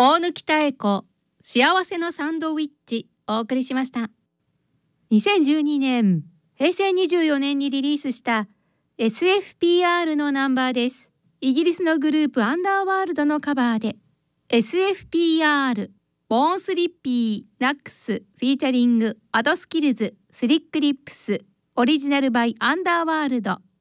大貫妙子幸せのサンドウィッチお送りしました。2012年平成24年にリリースした SFPR のナンバーです。イギリスのグループアンダーワールドのカバーで SFPR ボーンスリッピーナックスフィーチャリングアドスキルズスリックリップスオリジナルバイアンダーワールド。